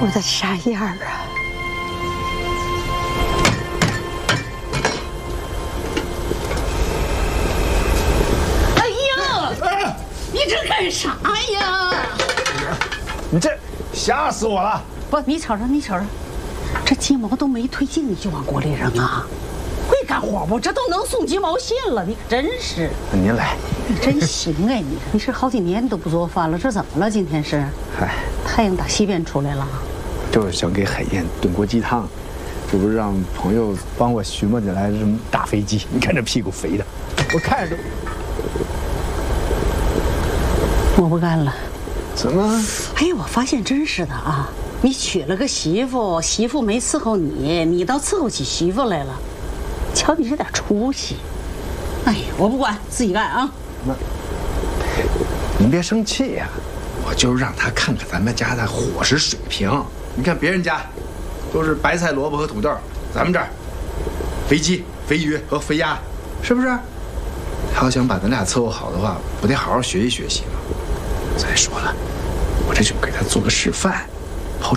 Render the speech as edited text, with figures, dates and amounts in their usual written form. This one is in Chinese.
我的啥样啊？ 哎呀，你这干啥呀？ 你这吓死我了！ 不，你瞅瞅，你瞅瞅，这鸡毛都没推净，你就往锅里扔啊？会干活不？这都能送鸡毛信了，你可真是。 您来， 你真行哎，你是好几年都不做饭了，这怎么了？今天是？ 嗨， 太阳打西边出来了。 就是想给海燕炖锅鸡汤，这不是让朋友帮我寻摸起来什么大飞机？你看这屁股肥的，我看着都。 我不干了。 怎么？ 哎呀，我发现真是的啊！你娶了个媳妇，媳妇没伺候你，你倒伺候起媳妇来了。瞧你这点出息！哎呀，我不管，自己干啊！ 您别生气呀，我就是让他看看咱们家的伙食水平。你看别人家都是白菜、萝卜和土豆，咱们这儿肥鸡、肥鱼和肥鸭，是不是？他要想把咱俩伺候好的话，我得好好学习学习嘛。再说了，我这就给他做个示范。